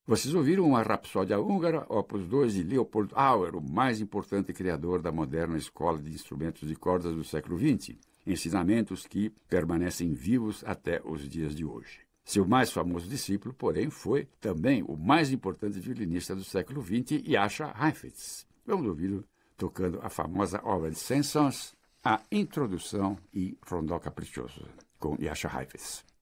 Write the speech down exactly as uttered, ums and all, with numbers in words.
Vocês ouviram uma Rapsódia Húngara, opus dois, de Leopold Auer, o mais importante criador da moderna escola de instrumentos de cordas do século vinte, ensinamentos que permanecem vivos até os dias de hoje. Seu mais famoso discípulo, porém, foi também o mais importante violinista do século vinte, Jascha Heifetz. Vamos ouvi-lo tocando a famosa obra de Saint-Saëns, a Introdução e Rondó Caprichoso, com Jascha Heifetz.